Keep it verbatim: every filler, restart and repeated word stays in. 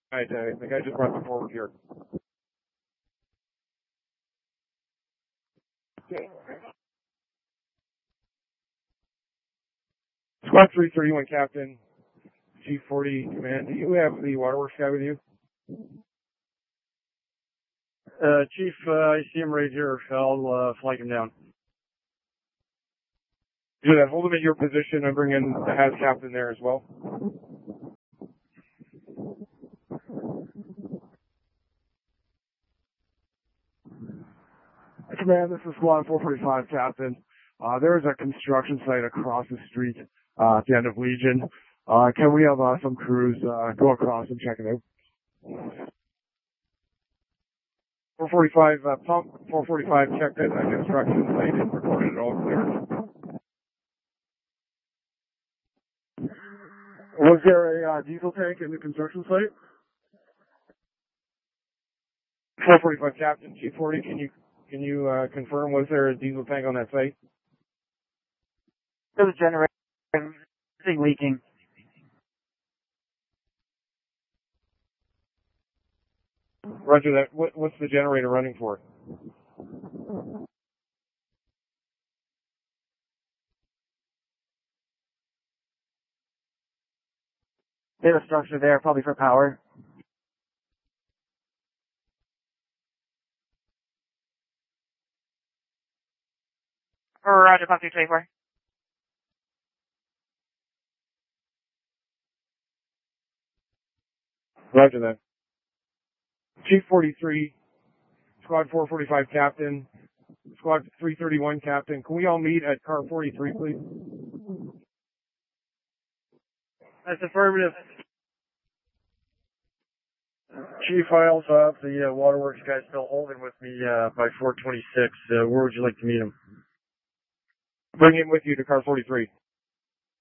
All right, uh, the guy just brought me forward here. Squad three thirty-one, Captain, G forty Command. Do you have the waterworks guy with you? Uh, Chief, uh, I see him right here. I'll uh, flank him down. Do that. Hold him at your position and bring in the H A S captain there as well. Command, this is Squad four forty-five, Captain. Uh, there is a construction site across the street uh, at the end of Legion. Uh, can we have uh, some crews uh, go across and check it out? four forty-five, uh, pump four forty-five checked it. Uh, construction site and recorded it all clear. Was there a uh, diesel tank in the construction site? four forty-five, Captain, G forty, can you can you uh, confirm, was there a diesel tank on that site? There's a generator thing leaking. Roger that. What, what's the generator running for? There's a structure there, probably for power. Roger, Pump two twenty-four. Roger that. Chief forty-three, Squad four forty-five, Captain, Squad three thirty-one, Captain. Can we all meet at car forty-three, please? That's affirmative. Chief, I also have the uh, waterworks guy still holding with me uh, by four twenty-six. Uh, where would you like to meet him? Bring him with you to car forty-three.